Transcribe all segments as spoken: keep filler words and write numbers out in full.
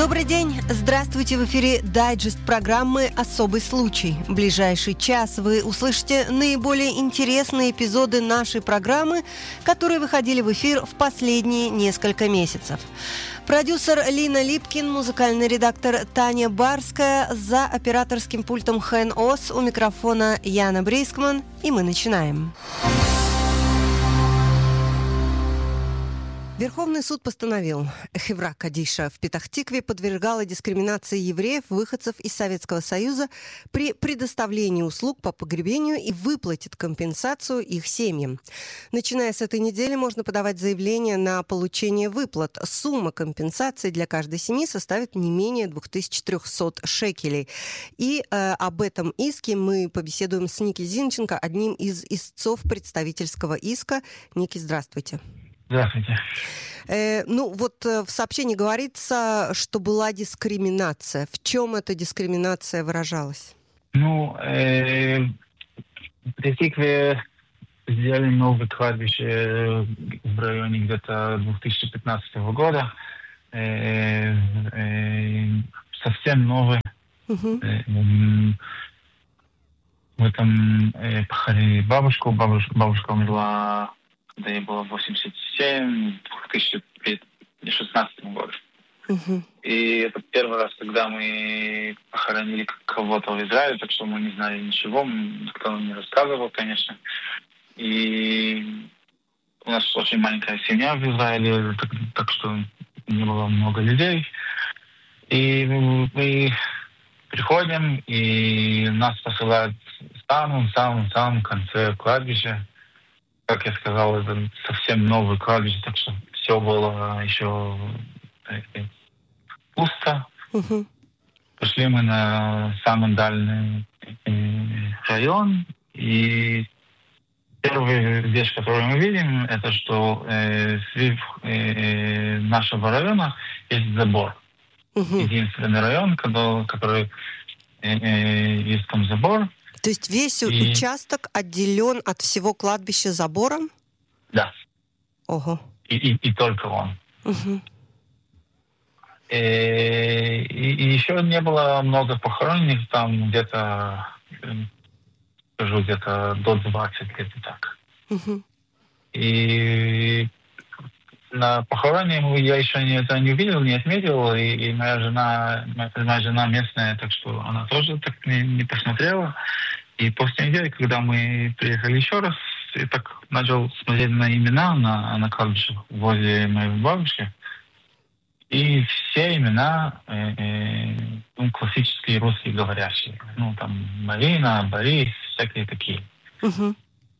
Добрый день! Здравствуйте! В эфире дайджест программы «Особый случай». В ближайший час вы услышите наиболее интересные эпизоды нашей программы, которые выходили в эфир в последние несколько месяцев. Продюсер Лина Липкин, музыкальный редактор Таня Барская, за операторским пультом Хэн Ос, у микрофона Яна Брейскман, и мы начинаем. Верховный суд постановил, Хевра Кадиша в Петах-Тикве подвергала дискриминации евреев, выходцев из Советского Союза при предоставлении услуг по погребению и выплатит компенсацию их семьям. Начиная с этой недели можно подавать заявление на получение выплат. Сумма компенсации для каждой семьи составит не менее две тысячи триста шекелей. И э, об этом иске мы побеседуем с Ники Зинченко, одним из истцов представительского иска. Ники, здравствуйте. Здравствуйте. Э, ну, вот э, в сообщении говорится, что была дискриминация. В чем эта дискриминация выражалась? Ну, э, в Петах-Тикве сделали новое кладбище в районе где-то две тысячи пятнадцатого года. Э, э, совсем новое. Угу. Э, мы там э, похоронили бабушку. Бабушка, бабушка умерла, когда ей было восемьдесят семь, в две тысячи шестнадцатом году. Uh-huh. И это первый раз, когда мы похоронили кого-то в Израиле, так что мы не знали ничего, никто нам не рассказывал, конечно. И у нас очень маленькая семья в Израиле, так, так что не было много людей. И мы приходим, и нас посылают в самом-самом-самом конце кладбища. Как я сказал, это совсем новый кладбище, так что все было еще пусто. Uh-huh. Пошли мы на самый дальний район, и первая вещь, которую мы видим, это что э, среди э, нашего района есть забор. Uh-huh. Единственный район, который, который э, э, есть там забор. То есть весь и... участок отделен от всего кладбища забором? Да. Ого. И, и, и только он. Угу. И, и, и еще не было много похоронений, там где-то, скажу, где-то до двадцати, где-то так. Угу. И на похороне я еще не, это не увидел, не отметил, и, и моя жена, моя жена местная, так что она тоже так не, не посмотрела. И после недели, когда мы приехали еще раз, я так начал смотреть на имена на, на кладбище возле моей бабушки. И все имена э, э, ну, классические русские говорящие. Ну, там Марина, Борис, всякие такие. Uh-huh.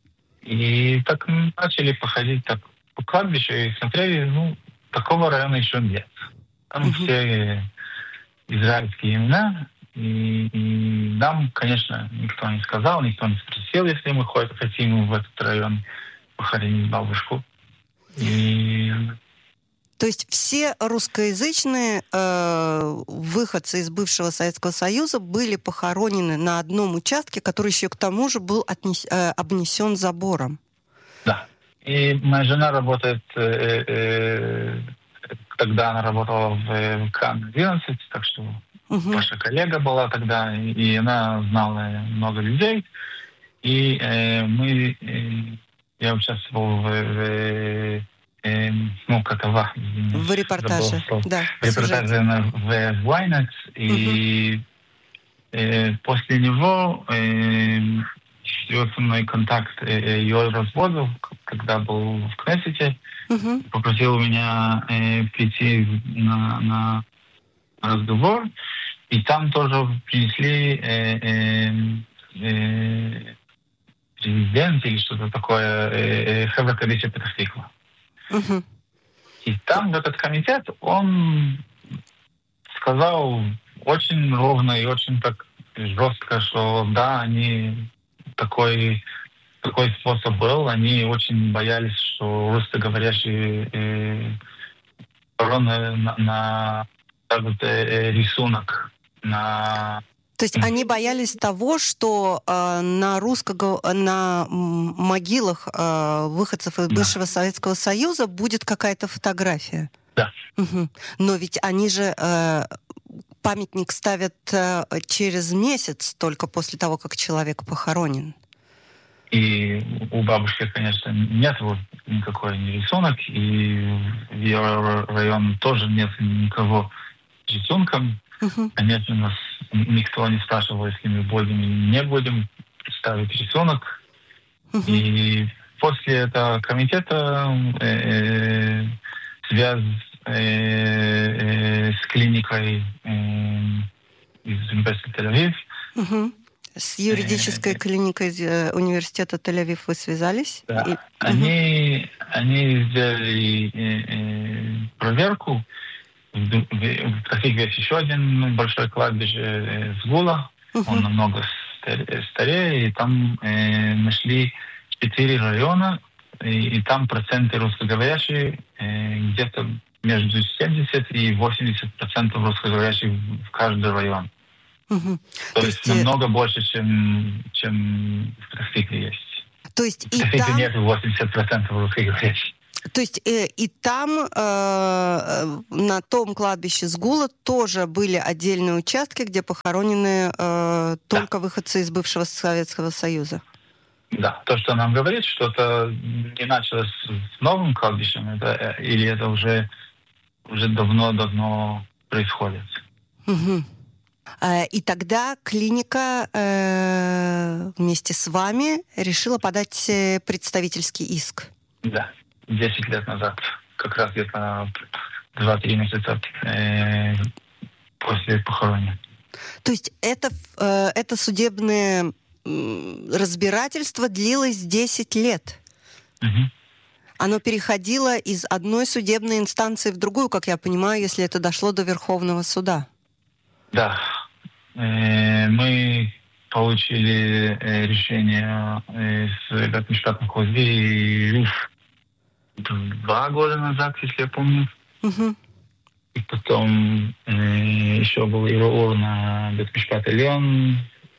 И так мы начали походить так по кладбищу и смотрели, ну, такого района еще нет. Там uh-huh. все израильские имена. И, и нам, конечно, никто не сказал, никто не спросил, если мы хотим в этот район похоронить бабушку. И... То есть все русскоязычные э, выходцы из бывшего Советского Союза были похоронены на одном участке, который еще к тому же был отнес, э, обнесен забором. Да. И моя жена работает, э, э, тогда она работала в КАН одиннадцать, так что uh-huh. ваша коллега была тогда, и она знала много людей. И э, мы, э, я участвовал в... в Э, ну, как это, в репортаже, да, в репортаже в Вайнет, и uh-huh. э, после него э, вел со мной контакт э, Йоэль Разводов, когда был в Кнессете, uh-huh. попросил меня э, прийти на, на разговор, и там тоже принесли э, э, э, президент или что-то такое э, Хевра Кадиша Петах-Тиква. Uh-huh. И там в этот комитет он сказал очень ровно и очень так жестко, что да, они такой, такой способ был, они очень боялись, что русскоговорящие э, на, на, на так вот, э, рисунок на... То есть они боялись того, что э, на русско- на могилах э, выходцев из бывшего да. Советского Союза будет какая-то фотография? Да. Угу. Но ведь они же э, памятник ставят э, через месяц, только после того, как человек похоронен. И у бабушки, конечно, нет вот никакой ни рисунок, и в ее районе тоже нет никого с рисунком. Угу. Конечно, нас никто не спрашивал, если мы будем или не будем ставить рисунок. Угу. И после этого комитета э, связь э, э, с клиникой э, из университета Тель-Авив. Угу. С юридической клиникой э, университета Тель-Авив вы связались? Да. И... Они, угу. они сделали э, э, проверку. В, в, в Петах-Тикве есть еще один большой кладбище э, Сгула. Угу. Он намного старее, и там э, нашли четыре района, и, и там проценты русскоговорящие э, где-то между семьдесят и восемьдесят процентов русскоговорящих в каждый район. Угу. То, То есть, есть намного больше, чем, чем в Петах-Тикве есть. То есть в Петах-Тикве там... нет восемьдесят процентов русскоговорящих. То есть э, и там, э, на том кладбище Сгула, тоже были отдельные участки, где похоронены э, только да. выходцы из бывшего Советского Союза. Да, то, что нам говорит, что это не началось с новым кладбищем, это, или это уже, уже давно-давно происходит. Угу. И тогда клиника э, вместе с вами решила подать представительский иск. Да. Десять лет назад, как раз где-то два-три месяца э, после похорона. То есть это, э, это судебное э, разбирательство длилось десять лет? Угу. Оно переходило из одной судебной инстанции в другую, как я понимаю, если это дошло до Верховного суда? Да. Э, мы получили э, решение э, с Бет-Мишпат Махузи два года назад, если я помню. Угу. И потом э, еще был Ираур на Бет-Мишпат Эльон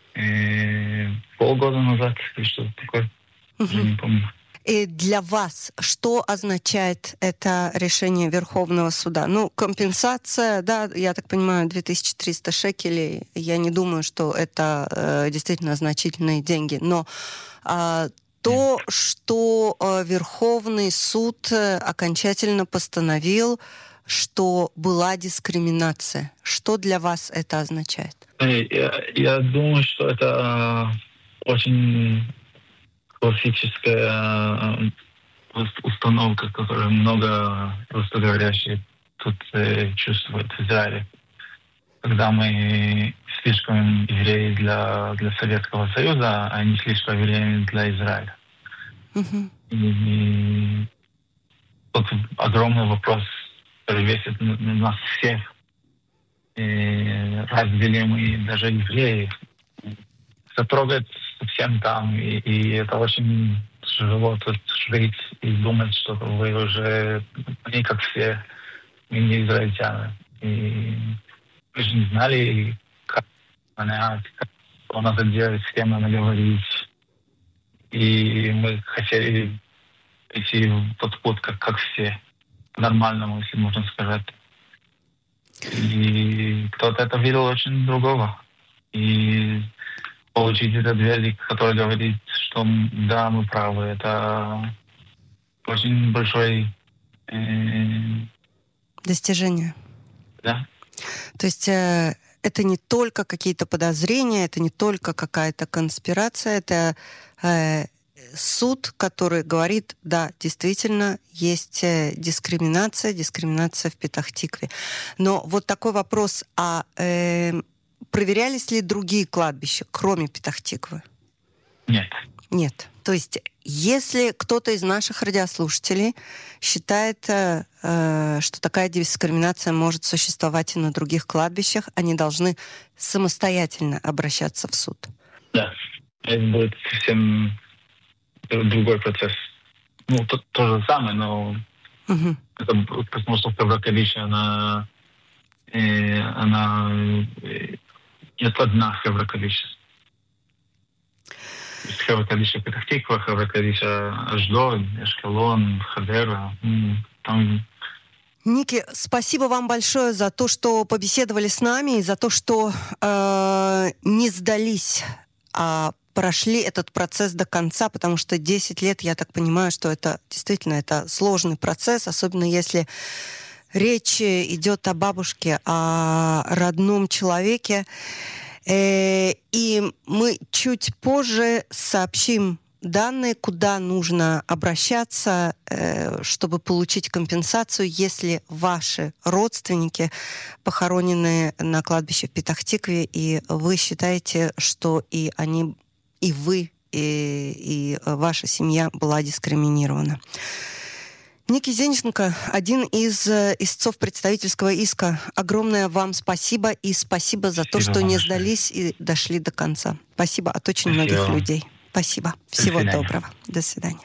э, полгода назад, или что-то такое. Угу. Уже не помню. И для вас что означает это решение Верховного суда? Ну, компенсация, да, я так понимаю, две тысячи триста шекелей. Я не думаю, что это э, действительно значительные деньги. Но э, то, что э, Верховный суд э, окончательно постановил, что была дискриминация. Что для вас это означает? Я, я думаю, что это э, очень классическая установка, которую много русскоговорящих тут э, чувствуют в Израиле. Когда мы слишком евреи для, для Советского Союза, а не слишком евреи для Израиля. Uh-huh. И, и тут огромный вопрос, который весит на, на нас всех. И разделимые даже евреи. Это трогает совсем там, и, и это очень тяжело тут жить и думать, что вы уже не как все, мы не израильтяне. И мы же не знали, как понять, как что надо делать, с кем надо говорить. И мы хотели идти в тот путь, как, как все, по-нормальному, если можно сказать. И кто-то это видел очень другого. И получить этот вердикт, который говорит, что да, мы правы, это очень большое э... достижение. Да. То есть э, это не только какие-то подозрения, это не только какая-то конспирация, это э, суд, который говорит, да, действительно, есть э, дискриминация, дискриминация в Петах-Тикве. Но вот такой вопрос, а э, проверялись ли другие кладбища, кроме Петах-Тиквы? Нет. Нет. То есть, если кто-то из наших радиослушателей считает, э, что такая дискриминация может существовать и на других кладбищах, они должны самостоятельно обращаться в суд. Да. Это будет совсем другой процесс. Ну, то, то же самое, но угу. это, потому что Хевра-Кадиша, она, э, она э, нет одна Хевра-Кадиша. Хевра-Кадиша Петах-Тиква, Хевра-Кадиша Ашдод, Эшкелон, Хадера. Там Ники, спасибо вам большое за то, что побеседовали с нами, и за то, что э, не сдались, а прошли этот процесс до конца, потому что десять лет, я так понимаю, что это действительно это сложный процесс, особенно если речь идет о бабушке, о родном человеке. Э, и мы чуть позже сообщим данные, куда нужно обращаться, чтобы получить компенсацию, если ваши родственники похоронены на кладбище в Петах-Тикве, и вы считаете, что и они, и вы, и, и ваша семья была дискриминирована. Ники Зенченко, один из истцов представительского иска. Огромное вам спасибо, и спасибо за то, что не сдались и дошли до конца. Спасибо от очень многих людей. Спасибо. Всего доброго. До свидания.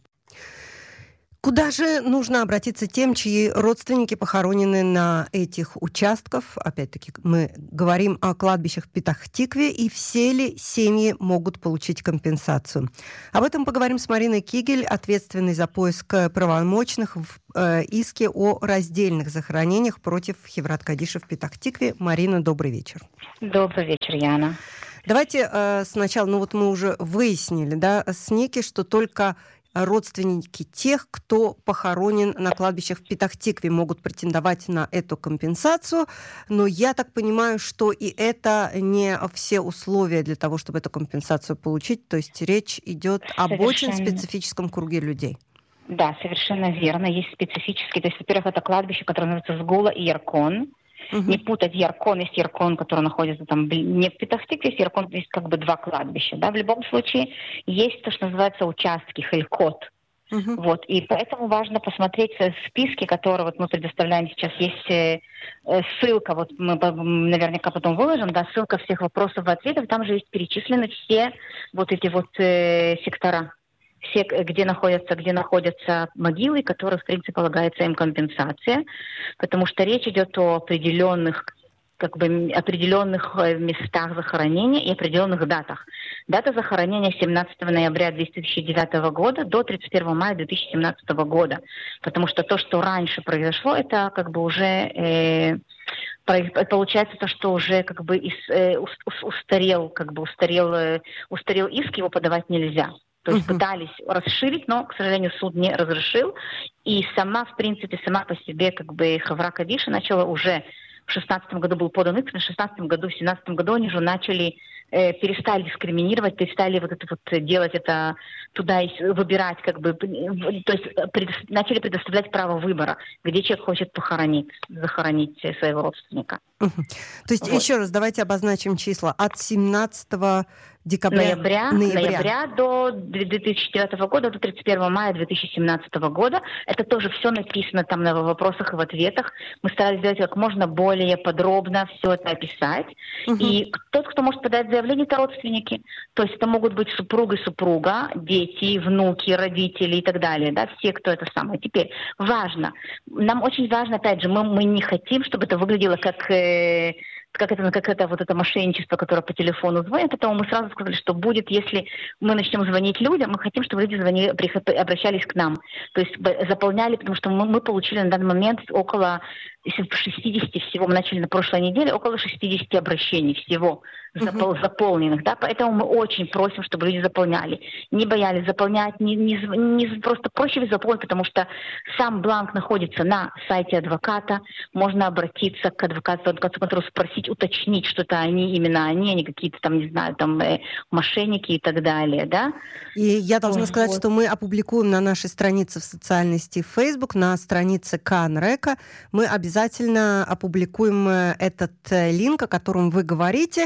Куда же нужно обратиться тем, чьи родственники похоронены на этих участках? Опять-таки, мы говорим о кладбищах в Петах-Тикве, и все ли семьи могут получить компенсацию? Об этом поговорим с Мариной Кигель, ответственной за поиск правомочных в э, иске о раздельных захоронениях против Хеврат Кадиша в Петах-Тикве. Марина, добрый вечер. Добрый вечер, Яна. Давайте э, сначала, ну вот мы уже выяснили, да, с Ники, что только родственники тех, кто похоронен на кладбищах в Петах-Тикве, могут претендовать на эту компенсацию. Но я так понимаю, что и это не все условия для того, чтобы эту компенсацию получить. То есть речь идет об совершенно... очень специфическом круге людей. Да, совершенно верно. Есть специфические. То есть, во-первых, это кладбище, которое называется Сгула и Яркон. Uh-huh. Не путать Яркон, есть Яркон, который находится там не в Петах-Тикве, есть Яркон, есть как бы два кладбища. Да? В любом случае есть то, что называется участки, хелькот. Uh-huh. Вот. И поэтому важно посмотреть списки, которые вот мы предоставляем сейчас. Есть э, ссылка, вот мы наверняка потом выложим, да, ссылка всех вопросов и ответов. Там же есть перечислены все вот эти вот э, сектора. Все, где находятся, где находятся могилы, которые, в принципе, полагается им компенсация, потому что речь идет о определенных, как бы, определенных местах захоронения и определенных датах. Дата захоронения семнадцатого ноября две тысячи девятого года до тридцать первого мая две тысячи семнадцатого года, потому что то, что раньше произошло, это как бы уже... Э, Получается то, что уже как бы ис, э, устарел, как бы устарел, э, устарел иск, его подавать нельзя. То есть uh-huh. пытались расширить, но, к сожалению, суд не разрешил. И сама, в принципе, сама по себе, как бы, Хевра Кадиша начала уже в шестнадцатом году был подан иск, в шестнадцатом году, в семнадцатом году они уже начали, э, перестали дискриминировать, перестали вот это вот делать это туда и выбирать, как бы, то есть пред, начали предоставлять право выбора, где человек хочет похоронить, захоронить своего родственника. Uh-huh. То есть, вот. Еще раз, давайте обозначим числа. От семнадцатого декабря, ноября, ноября. ноября до две тысячи девятого года, до тридцать первого мая две тысячи семнадцатого года. Это тоже все написано там на вопросах и в ответах. Мы старались сделать как можно более подробно все это описать. Uh-huh. И тот, кто может подать заявление, это родственники. То есть это могут быть супруга и супруга, дети, внуки, родители и так далее. Да? Все, кто это самое. Теперь важно. Нам очень важно, опять же, мы, мы не хотим, чтобы это выглядело как... Э, как это, как это вот это мошенничество, которое по телефону звонит, поэтому мы сразу сказали, что будет, если мы начнем звонить людям, мы хотим, чтобы люди звонили, обращались к нам, то есть заполняли, потому что мы, мы получили на данный момент около шестьдесят всего, мы начали на прошлой неделе, около шестьдесят обращений всего запол, uh-huh. заполненных, да, поэтому мы очень просим, чтобы люди заполняли, не боялись заполнять, не, не, не просто проще заполнить, потому что сам бланк находится на сайте адвоката, можно обратиться к адвокату, адвокату, который спросить, уточнить, что это они, именно они, они какие-то там, не знаю, там э, мошенники и так далее, да. И я должна вот. сказать, что мы опубликуем на нашей странице в социальной сети Facebook, на странице КАН-РЭКа, мы обязательно опубликуем этот линк, о котором вы говорите.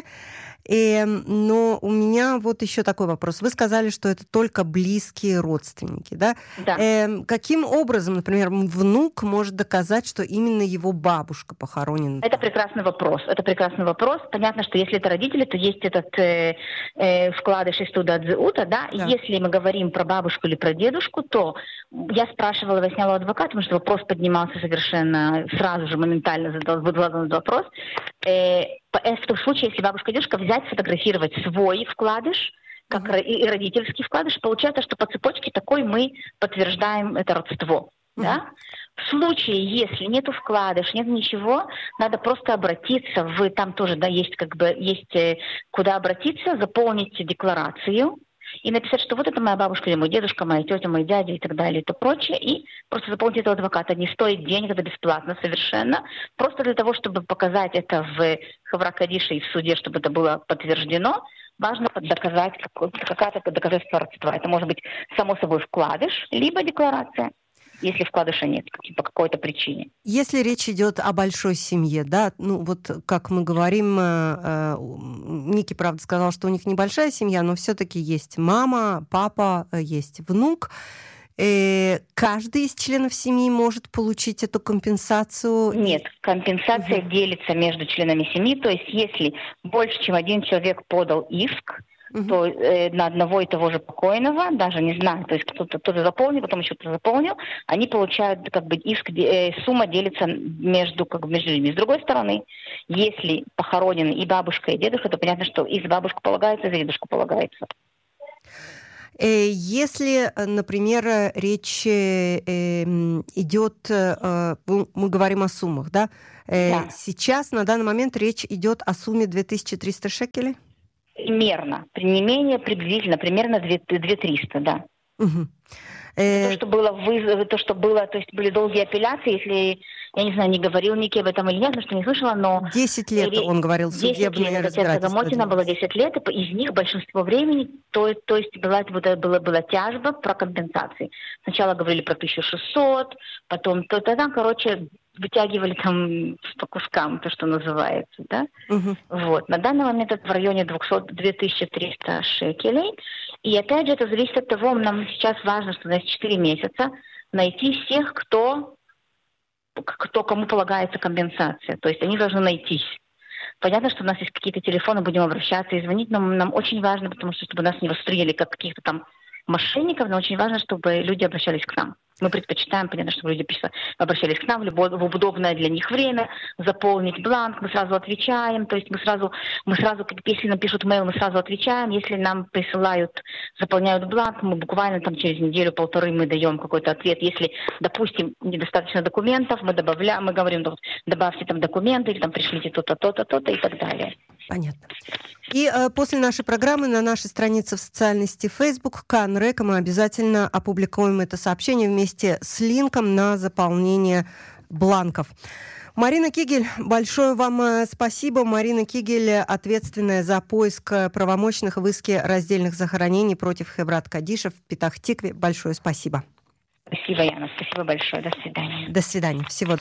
И, но у меня вот еще такой вопрос. Вы сказали, что это только близкие родственники, да? Да. Э, каким образом, например, внук может доказать, что именно его бабушка похоронена? Это прекрасный вопрос. Это прекрасный вопрос. Понятно, что если это родители, то есть этот э, э, вкладыш из туда дзеута, да? да? Если мы говорим про бабушку или про дедушку, то я спрашивала, выясняла у адвоката, потому что вопрос поднимался совершенно сразу же, моментально задал, задал этот вопрос. Э, в том случае, если бабушка и дедушка взять, сфотографировать свой вкладыш, как uh-huh. и родительский вкладыш, получается, что по цепочке такой мы подтверждаем это родство. Uh-huh. Да? В случае, если нету вкладыш, нет ничего, надо просто обратиться в, там тоже, да, есть как бы, есть куда обратиться, заполнить декларацию и написать, что вот это моя бабушка или мой дедушка, моя тетя, мой дядя и так далее и то прочее, и просто заполнить этого адвоката. Не стоит денег, это бесплатно совершенно. Просто для того, чтобы показать это в Хевра Кадиша и в суде, чтобы это было подтверждено, важно доказать какое-то доказательство родства. Это может быть, само собой, вкладыш, либо декларация, если вкладыша нет по какой-то причине. Если речь идет о большой семье, да, ну вот как мы говорим, э, Ники, правда, сказал, что у них небольшая семья, но все-таки есть мама, папа, есть внук. Э, каждый из членов семьи может получить эту компенсацию? Нет, компенсация угу. делится между членами семьи, то есть если больше, чем один человек подал иск, Uh-huh. то э, на одного и того же покойного, даже не знаю, то есть кто-то кто-то заполнил, потом еще кто-то заполнил, они получают, как бы, иск, э, сумма делится между, как бы, между людьми. С другой стороны, если похоронены и бабушка, и дедушка, то понятно, что и за бабушку полагается, и за дедушку полагается. Если, например, речь идет, мы говорим о суммах, да? Да. Сейчас, на данный момент, речь идет о сумме две тысячи триста шекелей? Примерно. Не менее, приблизительно, примерно две тысячи триста, да. Угу. То, что было вызов, то, что было, то есть были долгие апелляции, если, я не знаю, не говорил Ники об этом или нет, потому что не слышала, но... Десять лет, он говорил, судебное разбирательство. Мотина было десять лет, и из них большинство времени, то, то есть была, была, была тяжба про компенсации. Сначала говорили про тысячу шестьсот, потом то, тогда, короче, вытягивали там по кускам, то, что называется, да. Угу. Вот. На данный момент это в районе две тысячи триста шекелей. И опять же, это зависит от того, нам сейчас важно, что у нас четыре месяца найти всех, кто, кто, кому полагается компенсация. То есть они должны найтись. Понятно, что у нас есть какие-то телефоны, будем обращаться и звонить, но нам очень важно, потому что чтобы нас не восприняли как каких-то там мошенников, но очень важно, чтобы люди обращались к нам. Мы предпочитаем, понятно, чтобы люди обращались к нам в любое в удобное для них время, заполнить бланк, мы сразу отвечаем, то есть мы сразу, мы сразу, если нам пишут мейл, мы сразу отвечаем, если нам присылают, заполняют бланк, мы буквально там через неделю-полторы мы даем какой-то ответ. Если, допустим, недостаточно документов, мы добавляем, мы говорим, добавьте там документы, или там пришлите то-то, то-то, то-то и так далее. Понятно. И э, после нашей программы на нашей странице в социальной сети Facebook Канрека мы обязательно опубликуем это сообщение вместе с линком на заполнение бланков. Марина Кигель, большое вам спасибо. Марина Кигель, ответственная за поиск правомочных в иске раздельных захоронений против Хеврат Кадиша в Петах-Тикве. Большое спасибо. Спасибо, Яна. Спасибо большое. До свидания. До свидания. Всего.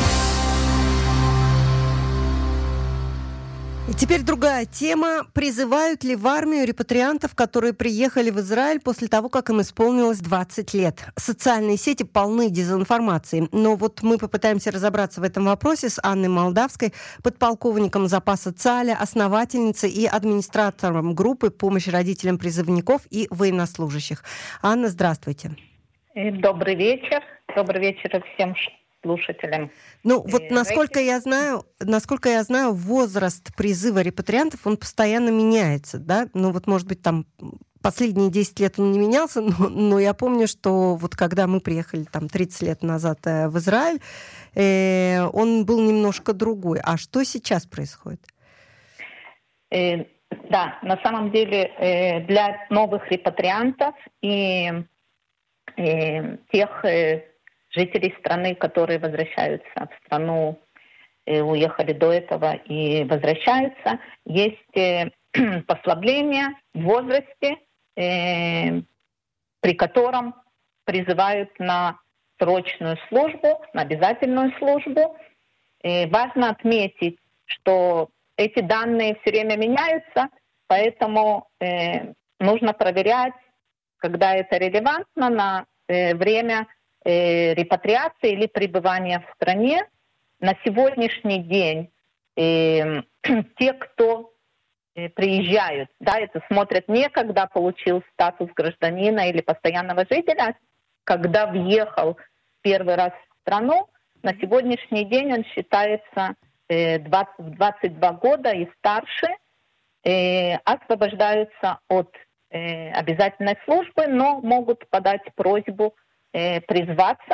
И теперь другая тема. Призывают ли в армию репатриантов, которые приехали в Израиль после того, как им исполнилось двадцать лет? Социальные сети полны дезинформации. Но вот мы попытаемся разобраться в этом вопросе с Анной Молдавской, подполковником запаса ЦАЛЯ, основательницей и администратором группы «Помощь родителям призывников и военнослужащих». Анна, здравствуйте. Добрый вечер. Добрый вечер всем слушателям. Ну, вот насколько я знаю, насколько я знаю, возраст призыва репатриантов, он постоянно меняется, да? Ну, вот, может быть, там последние десять лет он не менялся, но, но я помню, что вот когда мы приехали там тридцать лет назад э, в Израиль, э, он был немножко другой. А что сейчас происходит? Э, да, на самом деле э, для новых репатриантов и э, тех... Э, жителей страны, которые возвращаются в страну, э, уехали до этого и возвращаются, есть э, послабление в возрасте, э, при котором призывают на срочную службу, на обязательную службу. Э, важно отметить, что эти данные все время меняются, поэтому э, нужно проверять, когда это релевантно, на э, время репатриации или пребывания в стране. На сегодняшний день э, те, кто э, приезжают, да, это смотрят не когда получил статус гражданина или постоянного жителя, а когда въехал первый раз в страну, на сегодняшний день он считается э, двадцать, двадцать два года и старше, э, освобождаются от э, обязательной службы, но могут подать просьбу призваться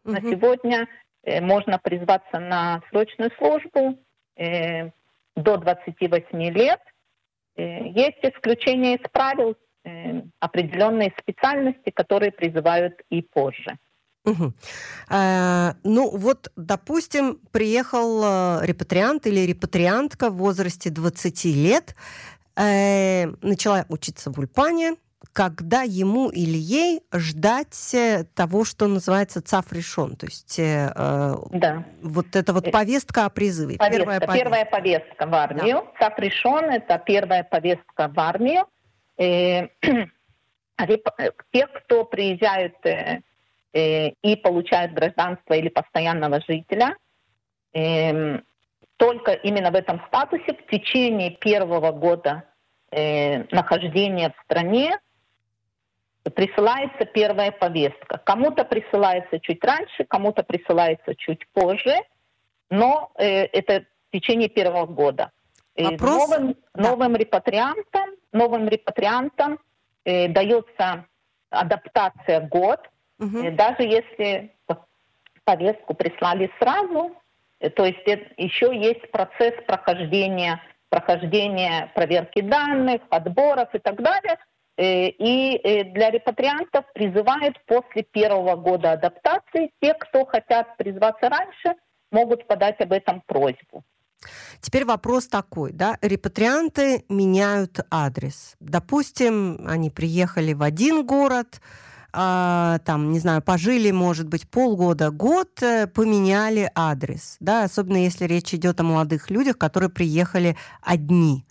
Угу. На сегодня э, можно призваться на срочную службу э, до двадцати восьми лет. Э, есть исключения из правил, э, определенные специальности, которые призывают и позже. Угу. А, ну вот, допустим, приехал репатриант или репатриантка в возрасте двадцати лет, э, начала учиться в Ульпане. Когда ему или ей ждать того, что называется цав решен, то есть э, да. вот эта вот повестка о призыве. Повестка, первая, повестка. первая повестка в армию. Да. Цав решен — это первая повестка в армию. Э, те, кто приезжают э, э, и получают гражданство или постоянного жителя, э, только именно в этом статусе в течение первого года э, нахождения в стране присылается первая повестка. Кому-то присылается чуть раньше, кому-то присылается чуть позже, но э, это в течение первого года. Вопрос? Новым, да. новым репатриантам, новым репатриантам э, дается адаптация год, угу. э, даже если повестку прислали сразу, э, то есть э, еще есть процесс прохождения, прохождения проверки данных, отборов и так далее. И для репатриантов призывают после первого года адаптации. Те, кто хотят призваться раньше, могут подать об этом просьбу. Теперь вопрос такой, да, репатрианты меняют адрес. Допустим, они приехали в один город, а, там, не знаю, пожили, может быть, полгода, год, поменяли адрес, да, особенно если речь идет о молодых людях, которые приехали одни.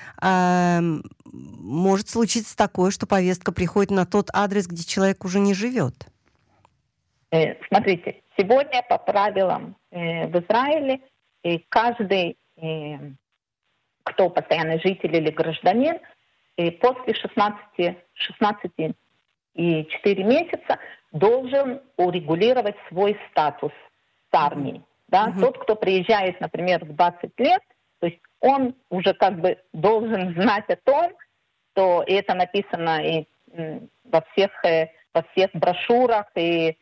Может случиться такое, что повестка приходит на тот адрес, где человек уже не живет? Смотрите, сегодня по правилам в Израиле каждый, кто постоянный житель или гражданин, после шестнадцати, шестнадцати и четыре месяца должен урегулировать свой статус с армией. Да? Mm-hmm. Тот, кто приезжает, например, в двадцать лет, то есть он уже как бы должен знать о том, что и это написано и во всех, во всех брошюрах, и,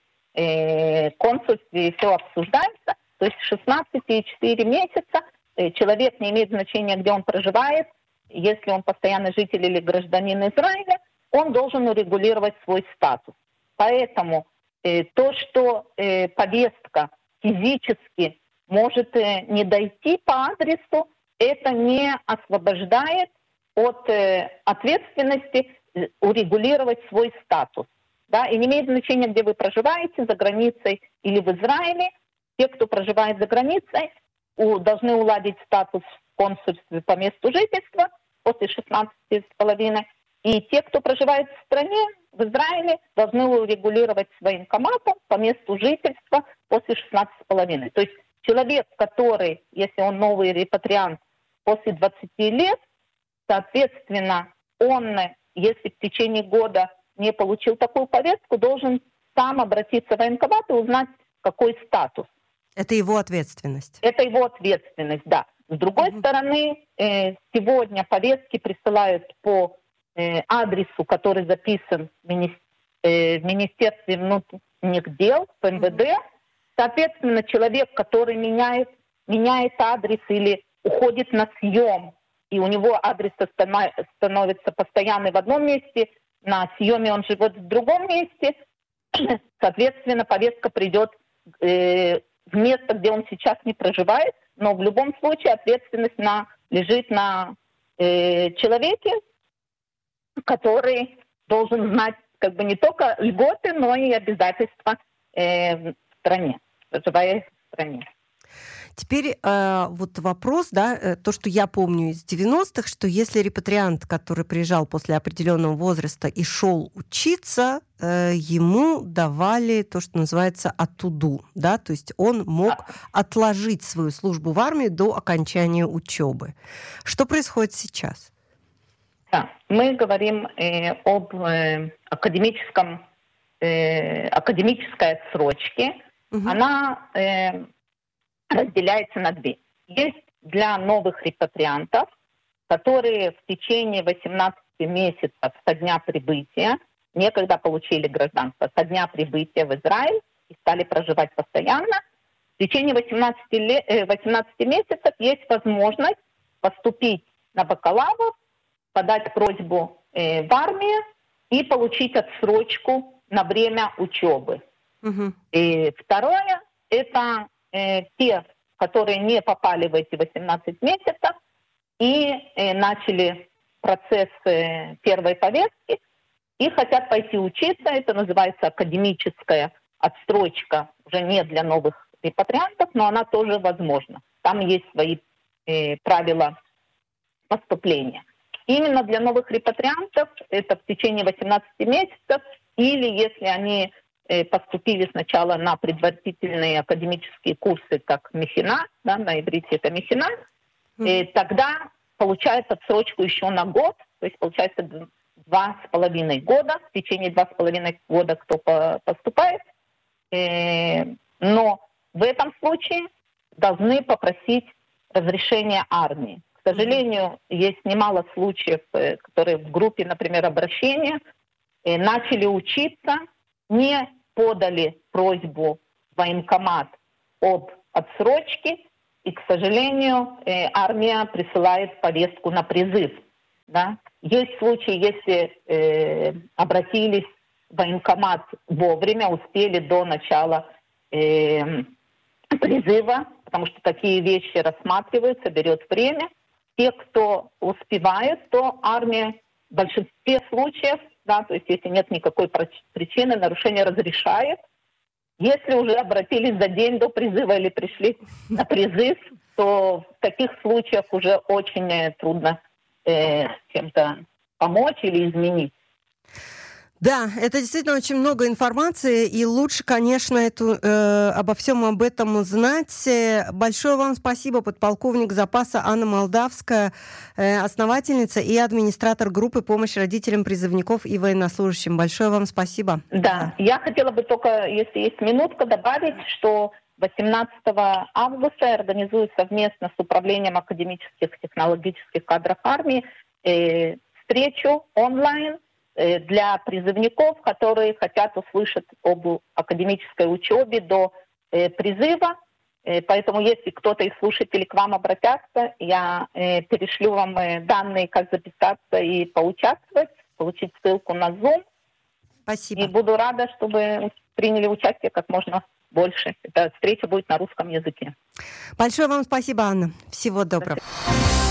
и консульстве, и все обсуждается. То есть шестнадцать и четыре месяца человек, не имеет значения, где он проживает, если он постоянный житель или гражданин Израиля, он должен урегулировать свой статус. Поэтому э, то, что э, повестка физически может э, не дойти по адресу, это не освобождает от э, ответственности э, урегулировать свой статус. Да? И не имеет значения, где вы проживаете, за границей или в Израиле. Те, кто проживает за границей, у, должны уладить статус в консульстве по месту жительства после шестнадцати с половиной. И те, кто проживает в стране, в Израиле, должны урегулировать с военкоматом по месту жительства после шестнадцати с половиной. То есть человек, который, если он новый репатриант, после двадцати лет, соответственно, он, если в течение года не получил такую повестку, должен сам обратиться в военкомат и узнать, какой статус. Это его ответственность. Это его ответственность, да. С другой mm-hmm. стороны, э, сегодня повестки присылают по э, адресу, который записан в, мини- э, в Министерстве внутренних дел, в эм вэ дэ. Mm-hmm. Соответственно, человек, который меняет, меняет адрес или уходит на съем, и у него адрес становится постоянный в одном месте, на съеме он живет в другом месте, соответственно, повестка придет э, в место, где он сейчас не проживает, но в любом случае ответственность на, лежит на э, человеке, который должен знать как бы не только льготы, но и обязательства э, в стране, проживая в стране. Теперь э, вот вопрос, да, то, что я помню из девяностых, что если репатриант, который приезжал после определенного возраста и шел учиться, э, ему давали то, что называется атуду, да, то есть он мог отложить свою службу в армии до окончания учебы. Что происходит сейчас? Да, мы говорим э, об э, академическом, э, академической отсрочке. Угу. Она э, разделяется на две. Есть для новых репатриантов, которые в течение восемнадцати месяцев со дня прибытия, некогда получили гражданство, со дня прибытия в Израиль, и стали проживать постоянно, в течение восемнадцати, лет, восемнадцати месяцев есть возможность поступить на бакалавр, подать просьбу э, в армию и получить отсрочку на время учебы. Uh-huh. И второе, это э, те, которые не попали в эти восемнадцать месяцев и э, начали процесс э, первой повестки и хотят пойти учиться. Это называется академическая отстрочка, уже не для новых репатриантов, но она тоже возможна. Там есть свои э, правила поступления. Именно для новых репатриантов это в течение восемнадцати месяцев, или если они э, поступили сначала на предварительные академические курсы, как мехина, да, на иврите это мехина, э, тогда получают отсрочку еще на год, то есть получается два с половиной года, в течение два с половиной года кто по- поступает, э, но в этом случае должны попросить разрешения армии. К сожалению, есть немало случаев, которые в группе, например, обращения, начали учиться, не подали просьбу в военкомат об отсрочке, и, к сожалению, армия присылает повестку на призыв. Да? Есть случаи, если э, обратились в военкомат вовремя, успели до начала э, призыва, потому что такие вещи рассматриваются, берет время. Те, кто успевает, то армия в большинстве случаев, да, то есть если нет никакой причины, нарушение разрешает. Если уже обратились за день до призыва или пришли на призыв, то в таких случаях уже очень трудно э, чем-то помочь или изменить. Да, это действительно очень много информации, и лучше, конечно, эту, э, обо всем об этом знать. Большое вам спасибо, подполковник запаса Анна Молдавская, э, основательница и администратор группы помощи родителям призывников и военнослужащим. Большое вам спасибо. Да, я хотела бы только, если есть минутка, добавить, что восемнадцатого августа я организую совместно с Управлением академических технологических кадров армии э, встречу онлайн для призывников, которые хотят услышать об академической учебе до э, призыва. Э, поэтому, если кто-то из слушателей к вам обратятся, я э, перешлю вам э, данные, как записаться и поучаствовать, получить ссылку на Zoom. Спасибо. И буду рада, чтобы приняли участие как можно больше. Эта встреча будет на русском языке. Большое вам спасибо, Анна. Всего доброго. Спасибо.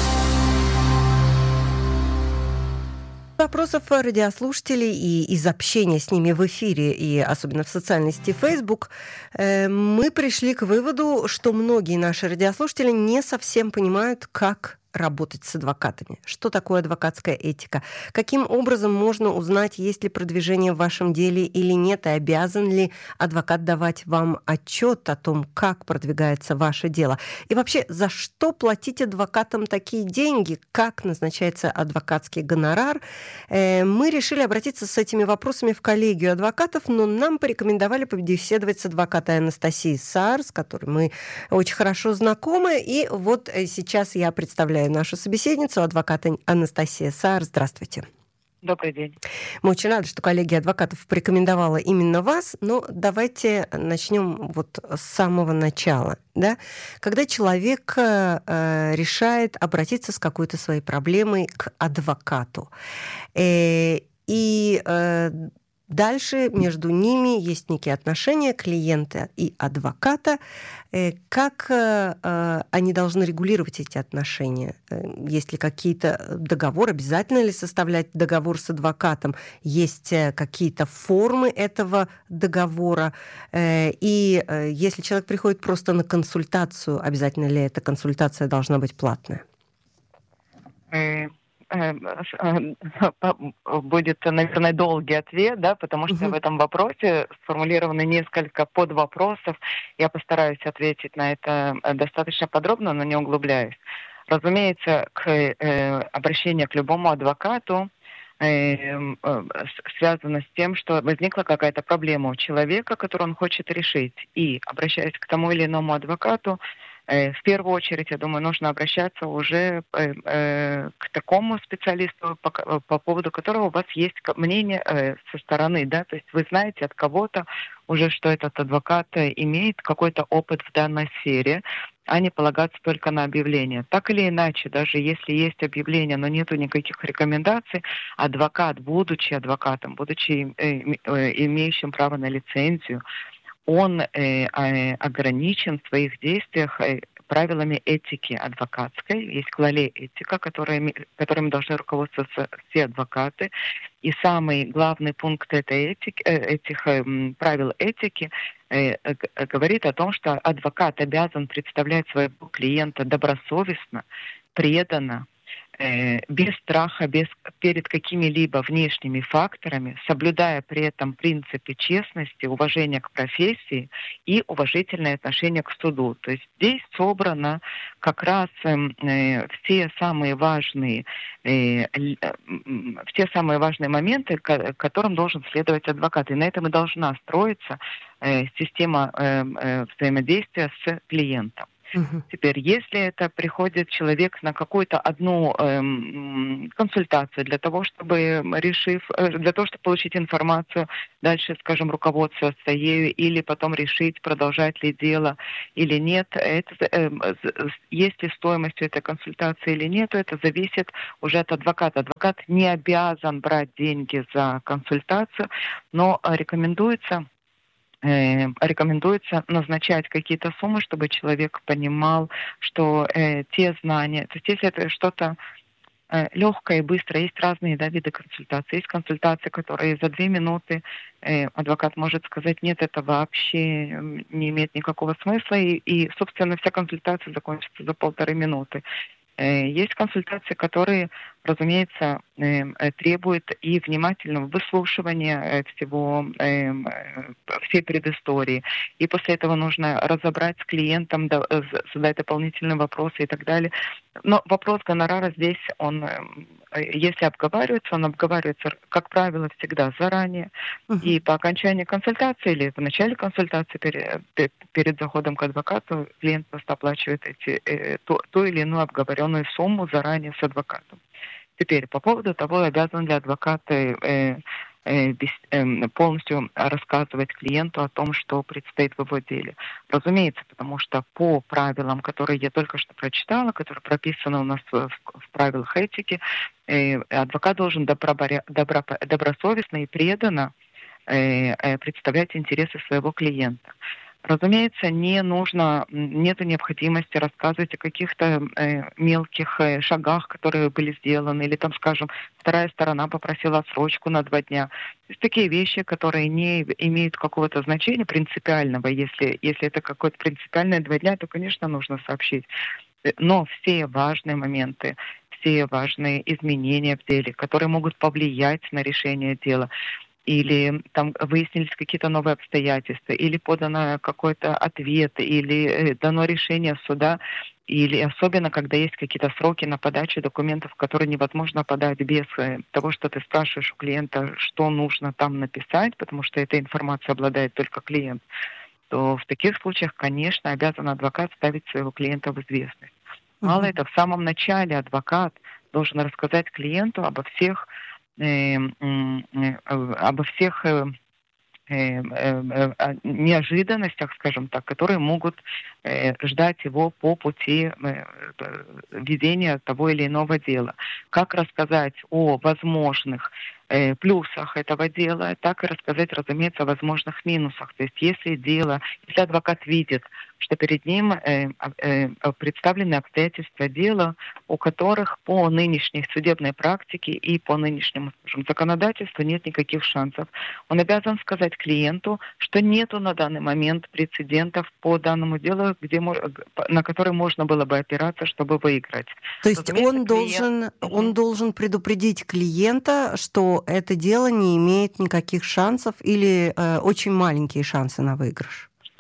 Вопросов радиослушателей и из общения с ними в эфире, и особенно в социальной сети Facebook, э, мы пришли к выводу, что многие наши радиослушатели не совсем понимают, как работать с адвокатами. Что такое адвокатская этика? Каким образом можно узнать, есть ли продвижение в вашем деле или нет, и обязан ли адвокат давать вам отчет о том, как продвигается ваше дело? И вообще, за что платить адвокатам такие деньги? Как назначается адвокатский гонорар? Э, мы решили обратиться с этими вопросами в коллегию адвокатов, но нам порекомендовали побеседовать с адвокатой Анастасией Саар, с которой мы очень хорошо знакомы. И вот сейчас я представляю нашу собеседницу, адвоката Анастасия Саар. Здравствуйте. Добрый день. Мы очень рады, что коллегия адвокатов порекомендовала именно вас, но давайте начнем вот с самого начала. Да? Когда человек э, решает обратиться с какой-то своей проблемой к адвокату, э, и э, дальше между ними есть некие отношения клиента и адвоката. Как они должны регулировать эти отношения? Есть ли какие-то договоры? Обязательно ли составлять договор с адвокатом? Есть какие-то формы этого договора? И если человек приходит просто на консультацию, обязательно ли эта консультация должна быть платная? Будет, наверное, долгий ответ, да, потому что uh-huh. в этом вопросе сформулированы несколько подвопросов. Я постараюсь ответить на это достаточно подробно, но не углубляюсь. Разумеется, к, э, обращение к любому адвокату э, э, связано с тем, что возникла какая-то проблема у человека, которую он хочет решить. И, обращаясь к тому или иному адвокату, В первую очередь, я думаю, нужно обращаться уже к такому специалисту, по, по поводу которого у вас есть мнение со стороны, да, то есть вы знаете от кого-то уже, что этот адвокат имеет какой-то опыт в данной сфере, а не полагаться только на объявление. Так или иначе, даже если есть объявление, но нету никаких рекомендаций, адвокат, будучи адвокатом, будучи имеющим право на лицензию, он э, э, ограничен в своих действиях э, правилами этики адвокатской. Есть клалей этика, которыми, которыми должны руководствоваться все адвокаты. И самый главный пункт этой этики, э, этих э, правил этики э, э, говорит о том, что адвокат обязан представлять своего клиента добросовестно, преданно, без страха, без, перед какими-либо внешними факторами, соблюдая при этом принципы честности, уважения к профессии и уважительное отношение к суду. То есть здесь собрано как раз э, все самые важные, э, э, все самые важные моменты, к которым должен следовать адвокат. И на этом и должна строиться э, система э, э, взаимодействия с клиентом. Угу. Теперь, если это приходит человек на какую-то одну эм, консультацию для того, чтобы решив, для того, чтобы получить информацию, дальше, скажем, руководствоваться ею или потом решить, продолжать ли дело или нет, это, э, есть ли стоимость этой консультации или нет, это зависит уже от адвоката. Адвокат не обязан брать деньги за консультацию, но рекомендуется рекомендуется назначать какие-то суммы, чтобы человек понимал, что э, те знания, то есть если это что-то э, легкое и быстрое, есть разные, да, виды консультаций. Есть консультации, которые за две минуты э, адвокат может сказать, нет, это вообще не имеет никакого смысла, и, и собственно, вся консультация закончится за полторы минуты. Есть консультации, которые, разумеется, требуют и внимательного выслушивания всего, всей предыстории. И после этого нужно разобрать с клиентом, задать дополнительные вопросы и так далее. Но вопрос гонорара здесь, он, если обговаривается, он обговаривается, как правило, всегда заранее. Uh-huh. И по окончании консультации или в начале консультации перед, перед заходом к адвокату клиент просто оплачивает эти, ту, ту или иную обговоренную сумму заранее с адвокатом. Теперь по поводу того, обязан ли адвокат э, э, без, э, полностью рассказывать клиенту о том, что предстоит в его деле. Разумеется, потому что по правилам, которые я только что прочитала, которые прописаны у нас в, в правилах этики, э, адвокат должен добро, добро, добросовестно и преданно э, э, представлять интересы своего клиента. Разумеется, не нужно, нет необходимости рассказывать о каких-то э, мелких э, шагах, которые были сделаны, или там, скажем, вторая сторона попросила отсрочку на два дня. То есть такие вещи, которые не имеют какого-то значения принципиального. Если, если это какое-то принципиальное два дня, то, конечно, нужно сообщить. Но все важные моменты, все важные изменения в деле, которые могут повлиять на решение дела, или там выяснились какие-то новые обстоятельства, или подано какой-то ответ, или дано решение суда, или особенно, когда есть какие-то сроки на подачу документов, которые невозможно подать без того, что ты спрашиваешь у клиента, что нужно там написать, потому что эта информация обладает только клиент, то в таких случаях, конечно, обязан адвокат ставить своего клиента в известность. Мало это, в самом начале адвокат должен рассказать клиенту обо всех Э, э, обо всех э, э, э, неожиданностях, скажем так, которые могут э, ждать его по пути э, ведения того или иного дела. Как рассказать о возможных э, плюсах этого дела, так и рассказать, разумеется, о возможных минусах. То есть если дело, если адвокат видит, что перед ним э, э, представлены обстоятельства дела, у которых по нынешней судебной практике и по нынешнему, скажем, законодательству нет никаких шансов. Он обязан сказать клиенту, что нету на данный момент прецедентов по данному делу, где, на который можно было бы опираться, чтобы выиграть. То есть он, клиент... должен, он должен предупредить клиента, что это дело не имеет никаких шансов или э, очень маленькие шансы на выигрыш?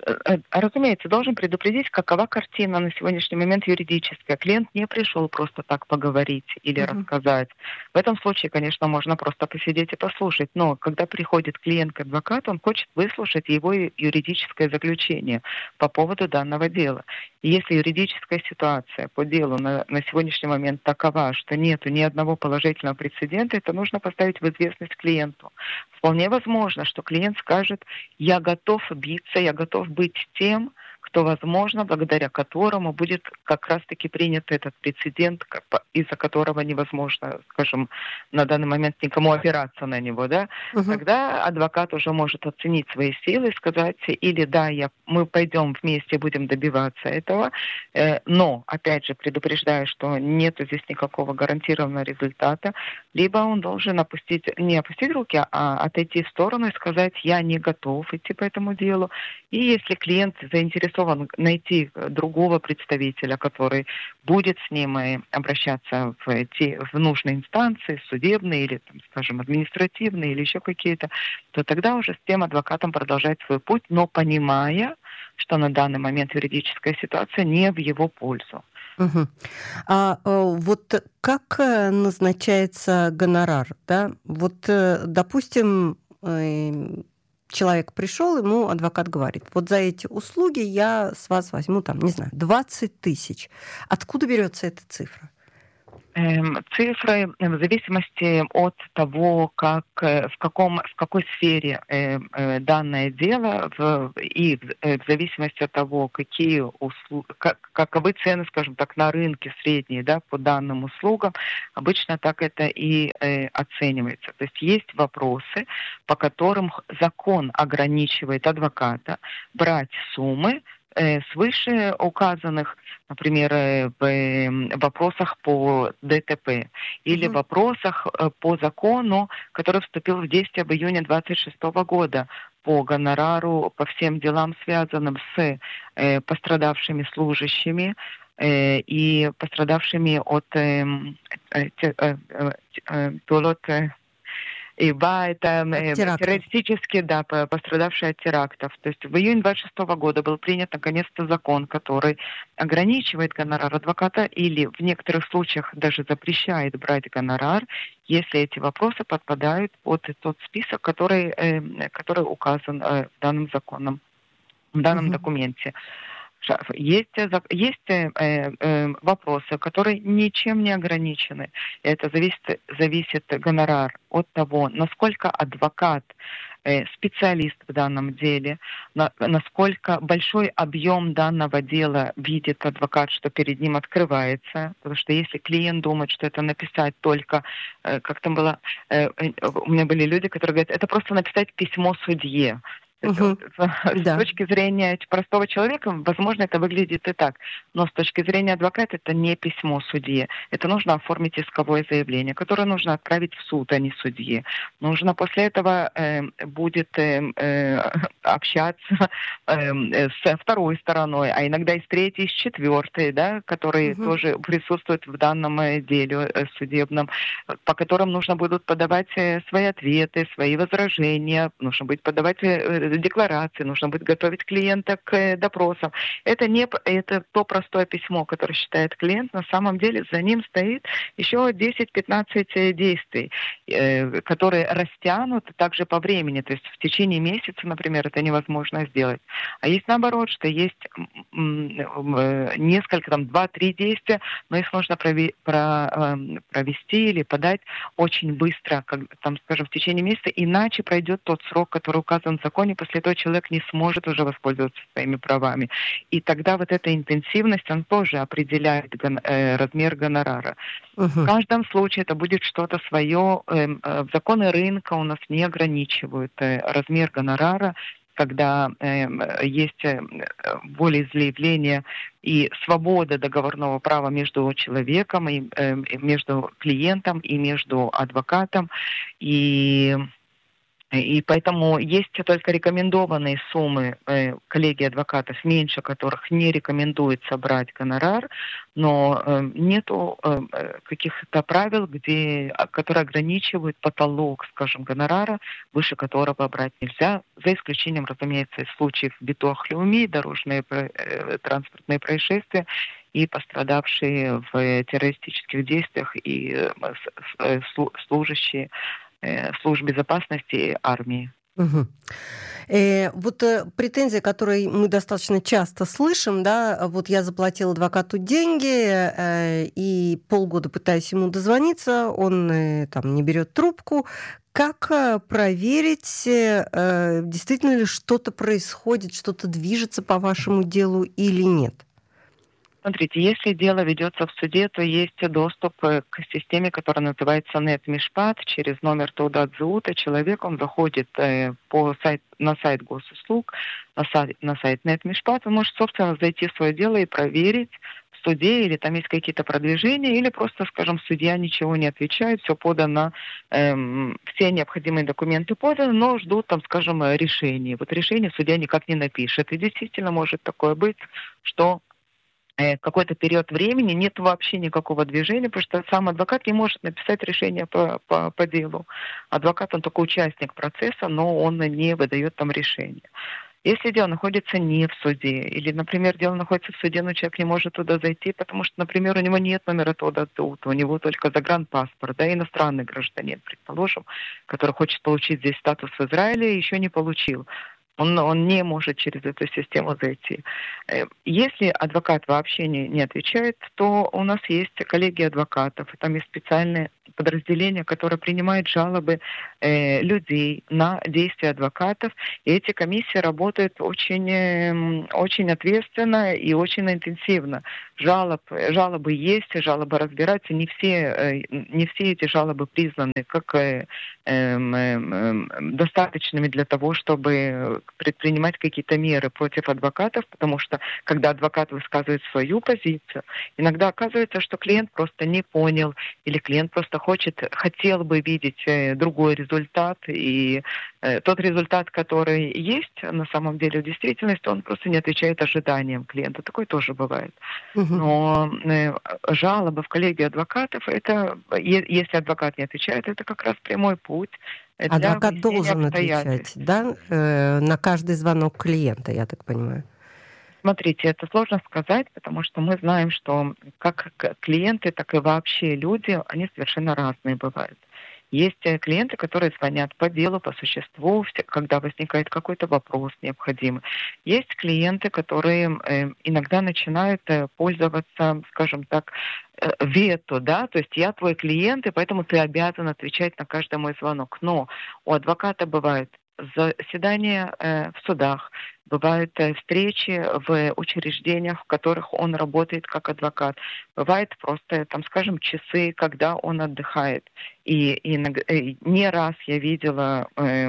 разумеется, должен предупредить, какова картина на сегодняшний момент юридическая. Клиент не пришел просто так поговорить или uh-huh. рассказать. В этом случае, конечно, можно просто посидеть и послушать. Но когда приходит клиент к адвокату, он хочет выслушать его юридическое заключение по поводу данного дела. И если юридическая ситуация по делу на, на сегодняшний момент такова, что нету ни одного положительного прецедента, это нужно поставить в известность клиенту. Вполне возможно, что клиент скажет: я готов биться, я готов быть тем, кто, возможно, благодаря которому будет как раз-таки принят этот прецедент, из-за которого невозможно, скажем, на данный момент никому опираться на него, да, uh-huh. Тогда адвокат уже может оценить свои силы и сказать: или да, я, мы пойдем вместе, будем добиваться этого, э, но, опять же, предупреждаю, что нет здесь никакого гарантированного результата, либо он должен опустить, не опустить руки, а отойти в сторону и сказать: я не готов идти по этому делу. И если клиент заинтересован найти другого представителя, который будет с ним обращаться в, те, в нужные инстанции, судебные или, там, скажем, административные или еще какие-то, то тогда уже с тем адвокатом продолжать свой путь, но понимая, что на данный момент юридическая ситуация не в его пользу. Угу. А вот как назначается гонорар? Да? Вот, допустим, человек пришел, ему адвокат говорит: вот за эти услуги я с вас возьму, там, не знаю, двадцать тысяч. Откуда берется эта цифра? Цифры в зависимости от того, как, в, каком, в какой сфере данное дело, в, и в зависимости от того, какие услуги, как, каковы цены, скажем так, на рынке средние, да, по данным услугам, обычно так это и э, оценивается. То есть есть вопросы, по которым закон ограничивает адвоката брать суммы свыше указанных, например, в вопросах по ДТП или в uh-huh. вопросах по закону, который вступил в действие в июне двадцать шестого года по гонорару, по всем делам, связанным с э, пострадавшими служащими э, и пострадавшими от э, э, э, э, э, ИБА, это террористически, да, пострадавшие от терактов. То есть в июне двадцать шестого года был принят наконец-то закон, который ограничивает гонорар адвоката или в некоторых случаях даже запрещает брать гонорар, если эти вопросы подпадают под тот список, который, который указан в данном законом, в данном uh-huh. документе. Есть, есть э, э, вопросы, которые ничем не ограничены. Это зависит, зависит гонорар от того, насколько адвокат э, специалист в данном деле, на, насколько большой объем данного дела видит адвокат, что перед ним открывается. Потому что если клиент думает, что это написать только, э, как там было, э, у меня были люди, которые говорят: это просто написать письмо судье. Uh-huh. С да. точки зрения простого человека, возможно, это выглядит и так. Но с точки зрения адвоката это не письмо судье. Это нужно оформить исковое заявление, которое нужно отправить в суд, а не судье. Нужно после этого э, будет э, э, общаться э, со второй стороной, а иногда и с третьей, и с четвертой, да, которые uh-huh. тоже присутствуют в данном деле э, судебном, по которым нужно будет подавать э, свои ответы, свои возражения, нужно будет подавать э, декларации, нужно будет готовить клиента к допросам. Это не это то простое письмо, которое считает клиент. На самом деле за ним стоит еще десять-пятнадцать действий, э, которые растянуты также по времени. То есть в течение месяца, например, это невозможно сделать. А есть наоборот, что есть несколько, там, два-три действия, но их нужно прови- про, э, провести или подать очень быстро, как, там, скажем, в течение месяца, иначе пройдет тот срок, который указан в законе, после этого человек не сможет уже воспользоваться своими правами. И тогда вот эта интенсивность, он тоже определяет гон, э, размер гонорара. Uh-huh. В каждом случае это будет что-то свое. Э, э, законы рынка у нас не ограничивают э, размер гонорара, когда э, есть э, волеизъявление и свобода договорного права между человеком, и, э, между клиентом и между адвокатом. И И поэтому есть только рекомендованные суммы э, коллегии адвокатов, меньше которых не рекомендуется брать гонорар, но э, нету э, каких-то правил, где, которые ограничивают потолок, скажем, гонорара, выше которого брать нельзя, за исключением, разумеется, из случаев битуах леуми, дорожные э, транспортные происшествия и пострадавшие в террористических действиях и э, служащие служб безопасности армии. Угу. Э, вот э, претензия, которую мы достаточно часто слышим, да, вот я заплатила адвокату деньги э, и полгода пытаюсь ему дозвониться, он э, там не берет трубку. Как э, проверить, э, действительно ли что-то происходит, что-то движется по вашему делу или нет? Смотрите, если дело ведется в суде, то есть доступ к системе, которая называется NetMishpat. Через номер Таудат Зеута человек, он заходит по сайт, на сайт госуслуг, на сайт, на сайт NetMishpat, он может, собственно, зайти в свое дело и проверить в суде, или там есть какие-то продвижения, или просто, скажем, судья ничего не отвечает, все подано, эм, все необходимые документы поданы, но ждут там, скажем, решения. Вот решение судья никак не напишет. И действительно может такое быть, что какой-то период времени нет вообще никакого движения, потому что сам адвокат не может написать решение по, по, по делу. Адвокат, он только участник процесса, но он не выдает там решение. Если дело находится не в суде, или, например, дело находится в суде, но человек не может туда зайти, потому что, например, у него нет номера Таудат Зеута, у него только загранпаспорт, да, иностранный гражданин, предположим, который хочет получить здесь статус в Израиле, еще не получил. Он, он не может через эту систему зайти. Если адвокат вообще не, не отвечает, то у нас есть коллегия адвокатов, и там есть специальные подразделения, которые принимают жалобы э, людей на действия адвокатов. И эти комиссии работают очень, э, очень ответственно и очень интенсивно. Жалоб, жалобы есть, жалобы разбираются. Не все, э, не все эти жалобы признаны как э, э, э, достаточными для того, чтобы предпринимать какие-то меры против адвокатов, потому что когда адвокат высказывает свою позицию, иногда оказывается, что клиент просто не понял, или клиент просто хочет, хотел бы видеть э, другой результат, и э, тот результат, который есть на самом деле в действительности, он просто не отвечает ожиданиям клиента. Такое тоже бывает. Угу. Но э, жалобы в коллегию адвокатов, это, е- если адвокат не отвечает, это как раз прямой путь. Адвокат должен отвечать, да, э, на каждый звонок клиента, я так понимаю. Смотрите, это сложно сказать, потому что мы знаем, что как клиенты, так и вообще люди, они совершенно разные бывают. Есть клиенты, которые звонят по делу, по существу, когда возникает какой-то вопрос необходимый. Есть клиенты, которые иногда начинают пользоваться, скажем так, вето, да, то есть я твой клиент, и поэтому ты обязан отвечать на каждый мой звонок. Но у адвоката бывает заседания э, в судах, бывают э, встречи в учреждениях, в которых он работает как адвокат. Бывает просто, там, скажем, часы, когда он отдыхает. И, и, и не раз я видела э,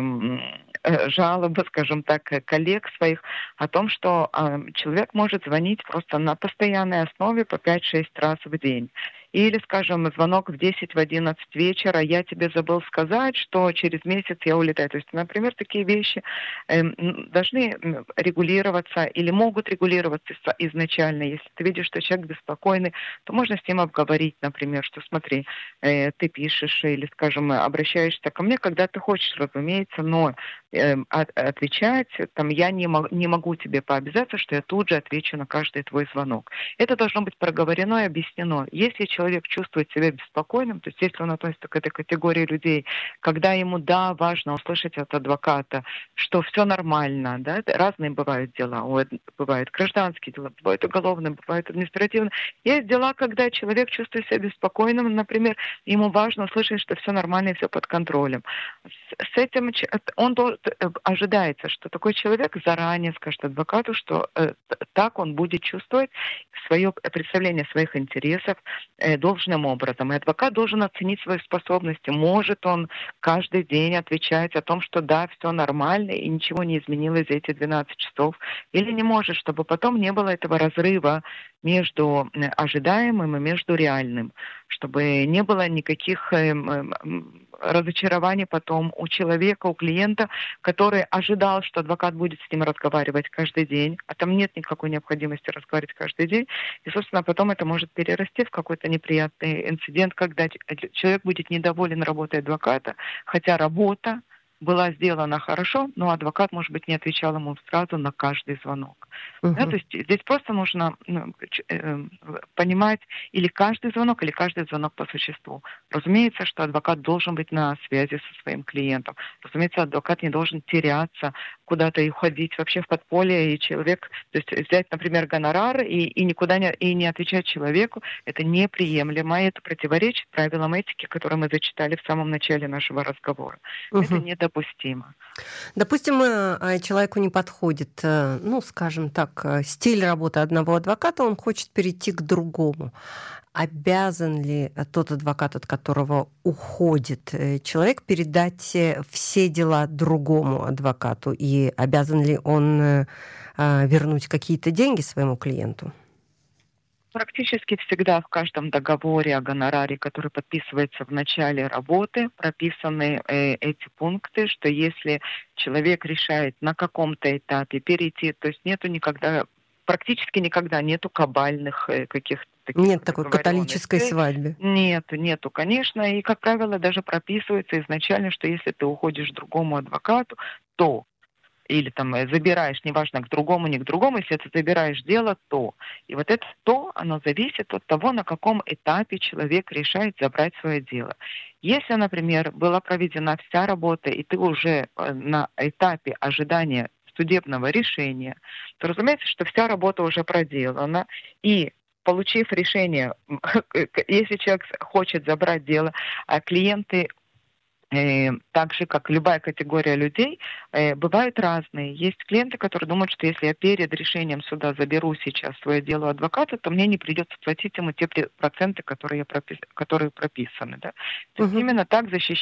э, жалобы, скажем так, коллег своих о том, что э, человек может звонить просто на постоянной основе по пять-шесть раз в день. Или, скажем, звонок в десять, в одиннадцать вечера, я тебе забыл сказать, что через месяц я улетаю. То есть, например, такие вещи э, должны регулироваться или могут регулироваться изначально. Если ты видишь, что человек беспокойный, то можно с ним обговорить, например, что смотри, э, ты пишешь или, скажем, обращаешься ко мне, когда ты хочешь, разумеется, но э, от, отвечать, там, я не, мог, не могу тебе пообязаться, что я тут же отвечу на каждый твой звонок. Это должно быть проговорено и объяснено. Если человек человек чувствует себя беспокойным, то есть если он относится к этой категории людей, когда ему, да, важно услышать от адвоката, что все нормально, да, разные бывают дела, бывают гражданские дела, бывают уголовные, бывают административные. Есть дела, когда человек чувствует себя беспокойным, например, ему важно услышать, что все нормально и все под контролем. С этим он ожидается, что такой человек заранее скажет адвокату, что э, так он будет чувствовать свое представление своих интересов э, должным образом. И адвокат должен оценить свои способности. Может он каждый день отвечать о том, что да, все нормально и ничего не изменилось за эти двенадцать часов, или не может, чтобы потом не было этого разрыва между ожидаемым и между реальным, чтобы не было никаких э, э, разочарование потом у человека, у клиента, который ожидал, что адвокат будет с ним разговаривать каждый день, а там нет никакой необходимости разговаривать каждый день. И, собственно, потом это может перерасти в какой-то неприятный инцидент, когда человек будет недоволен работой адвоката, хотя работа была сделана хорошо, но адвокат, может быть, не отвечал ему сразу на каждый звонок. Uh-huh. Да, то есть здесь просто нужно ну, э, понимать или каждый звонок, или каждый звонок по существу. Разумеется, что адвокат должен быть на связи со своим клиентом. Разумеется, адвокат не должен теряться, куда-то и уходить вообще в подполье, и человек, то есть взять, например, гонорар и, и никуда не, и не отвечать человеку, это неприемлемо, и это противоречит правилам этики, которые мы зачитали в самом начале нашего разговора. Uh-huh. Это недопустимо. Допустим, человеку не подходит, ну, скажем так, стиль работы одного адвоката, он хочет перейти к другому. Обязан ли тот адвокат, от которого уходит человек, передать все дела другому адвокату? И обязан ли он вернуть какие-то деньги своему клиенту? Практически всегда в каждом договоре о гонораре, который подписывается в начале работы, прописаны э, эти пункты, что если человек решает на каком-то этапе перейти, то есть нету никогда, практически никогда нету кабальных э, каких-то таких... Нет такой католической свадьбы. Нету, нету, конечно. И, как правило, даже прописывается изначально, что если ты уходишь к другому адвокату, то или там забираешь, неважно, к другому, не к другому, если ты забираешь дело, то. И вот это то, оно зависит от того, на каком этапе человек решает забрать свое дело. Если, например, была проведена вся работа, и ты уже на этапе ожидания судебного решения, то, разумеется, что вся работа уже проделана, и получив решение, если человек хочет забрать дело, а клиенты так же, как любая категория людей, бывают разные. Есть клиенты, которые думают, что если я перед решением суда заберу сейчас свое дело у адвоката, то мне не придется платить ему те проценты, которые, я пропис... которые прописаны. Да? То есть uh-huh. именно так защищать